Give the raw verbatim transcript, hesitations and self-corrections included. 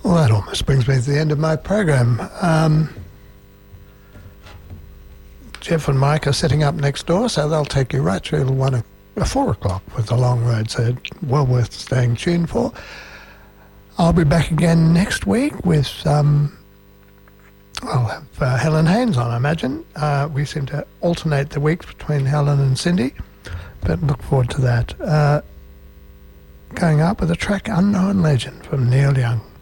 Well, that almost brings me to the end of my program. Um, Jeff and Mike are sitting up next door, so they'll take you right through to one o- four o'clock with the long road, so well worth staying tuned for. I'll be back again next week with, um, I'll have uh, Helen Haynes on, I imagine. Uh, we seem to alternate the weeks between Helen and Cindy, but look forward to that. Uh, going up with a track Unknown Legend from Neil Young.